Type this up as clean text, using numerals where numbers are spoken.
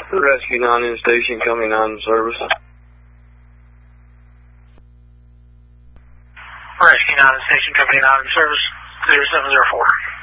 Rescue 9 in station, Company 9 in service. Rescue 9 in station, Company 9 in service, 0704.